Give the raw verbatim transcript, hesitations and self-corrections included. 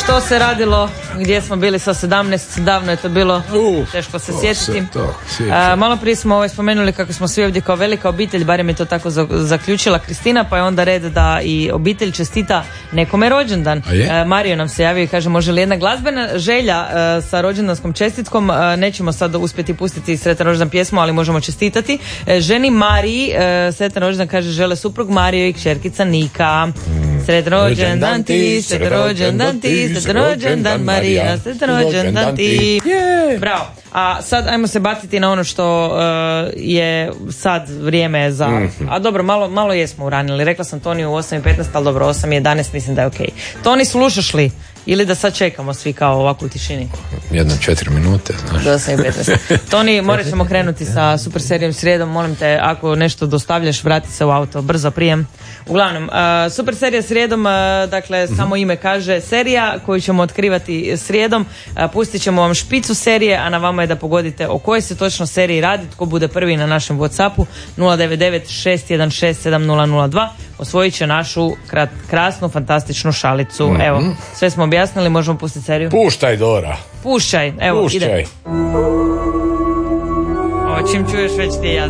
što se radilo, gdje smo bili sa sedamnaest, davno je to bilo, uh, teško se sjetiti. Uh, malo prije smo ovaj spomenuli kako smo svi ovdje kao velika obitelj, barem je to tako zaključila Kristina, pa je onda red da i obitelj čestita nekome rođendan. Uh, Mario nam se javio i kaže, može li jedna glazbena želja uh, sa rođendanskom čestitkom, uh, nećemo sad uspjeti pustiti sretan rođendan pjesmu, ali možemo čestitati. Uh, ženi Mariji, uh, sretan rođendan kaže žele suprug Mario i kćerkica Nika. Sretan rođendan ti, sretan rođendan ti, sretan rođendan Marija, sretan rođendan ti. Bravo. A sad ajmo se baciti na ono što uh, je sad vrijeme za... Mm-hmm. A dobro, malo, malo jesmo uranili. Rekla sam Toniju u osam i petnaest, ali dobro, osam i jedanaest mislim da je okej. Okay. Toni, slušaš li? Ili da sad čekamo svi kao ovako u tišini? Jedno četiri minute, znaš. Do osam i petnaest. Toni, morat ćemo krenuti sa super serijom srijedom. Molim te, ako nešto dostavljaš, vrati se u auto. Brzo, prijem. Uglavnom, uh, super serija srijedom, uh, dakle, mm-hmm. samo ime kaže serija koju ćemo otkrivati srijedom. Uh, pustit ćemo vam špicu serije, a na vama je da pogodite o kojoj se točno seriji radi. Tko bude prvi na našem WhatsAppu nula devet devet šest jedan šest sedam nula nula dva osvojit će našu krat, krasnu, fantastičnu šalicu. Mm-hmm. Evo, sve smo objasnili, možemo pustiti seriju? Puštaj, Dora. Puštaj, evo, Puštaj. ide. O čim čuješ već ti je jasno.